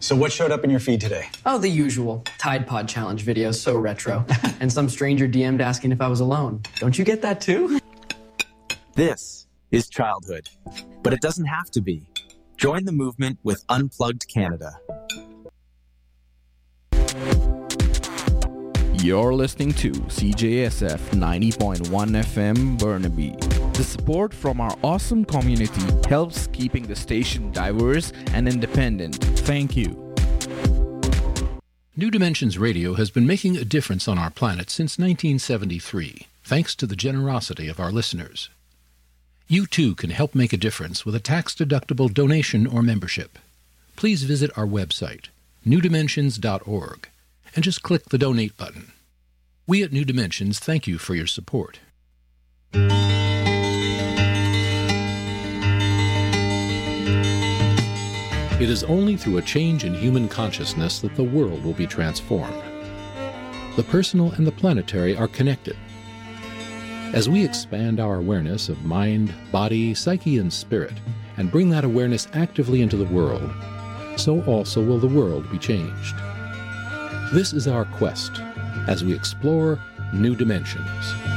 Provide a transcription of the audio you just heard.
So what showed up in your feed today? Oh, the usual. Tide Pod Challenge video, so retro. And some stranger DM'd asking if I was alone. Don't you get that too? This is childhood, but it doesn't have to be. Join the movement with Unplugged Canada. You're listening to CJSF 90.1 FM Burnaby. The support from our awesome community helps keeping the station diverse and independent. Thank you. New Dimensions Radio has been making a difference on our planet since 1973, thanks to the generosity of our listeners. You too can help make a difference with a tax-deductible donation or membership. Please visit our website, newdimensions.org, and just click the Donate button. We at New Dimensions thank you for your support. It is only through a change in human consciousness that the world will be transformed. The personal and the planetary are connected. As we expand our awareness of mind, body, psyche, and spirit, and bring that awareness actively into the world, so also will the world be changed. This is our quest as we explore new dimensions.